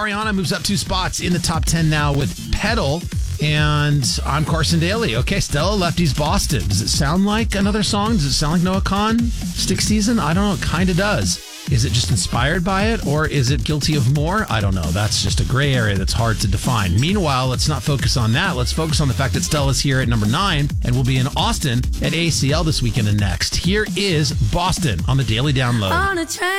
Ariana moves up 2 spots in the top 10 now with Pedal. And I'm Carson Daly. Okay, Stella Lefty's Boston. Does it sound like another song? Does it sound like Noah Kahan? Stick Season? I don't know. It kind of does. Is it just inspired by it, or is it guilty of more? I don't know. That's just a gray area that's hard to define. Meanwhile, let's not focus on that. Let's focus on the fact that Stella's here at number 9 and will be in Austin at ACL this weekend and next. Here is Boston on the Daily Download.